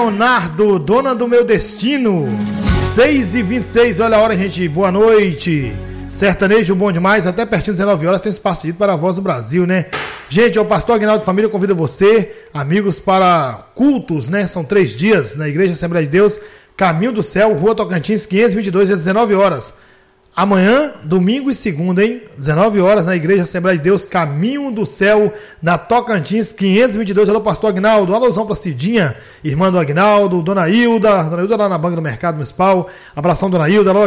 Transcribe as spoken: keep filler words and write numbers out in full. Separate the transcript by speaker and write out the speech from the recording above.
Speaker 1: Leonardo, Dona do Meu Destino. seis e vinte e seis, olha a hora, gente. Boa noite. Sertanejo bom demais, até pertinho das dezenove horas tem espaço dito para a Voz do Brasil, né? Gente, o pastor Aguinaldo Família convida você, amigos, para cultos, né? São três dias na Igreja Assembleia de Deus, Caminho do Céu, Rua Tocantins, quinhentos e vinte e dois, às dezenove horas. Amanhã, domingo e segunda, hein? dezenove horas na Igreja Assembleia de Deus, Caminho do Céu, na Tocantins, quinhentos e vinte e dois. Alô, pastor Aguinaldo. Alusão para Cidinha, irmã do Aguinaldo, Dona Hilda, Dona Hilda lá na Banca do Mercado Municipal. Abração, Dona Hilda. Alô,